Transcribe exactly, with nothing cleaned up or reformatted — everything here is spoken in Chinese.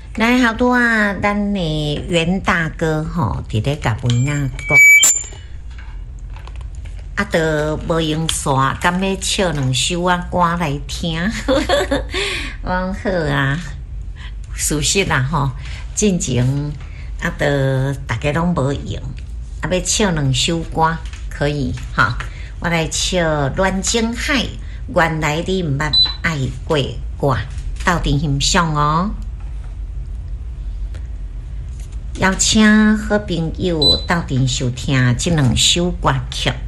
来好多啊！咱的袁大哥吼，伫咧甲维娜讲，啊，都无用煞，敢要唱两首啊歌来听。我好啊，事实啦吼，进前啊，都大家拢无用，啊，要唱两首歌可以哈。我来唱《恋情海》，原来你毋捌爱过我，斗阵欣赏哦。邀请好朋友斗阵收听这两首歌曲。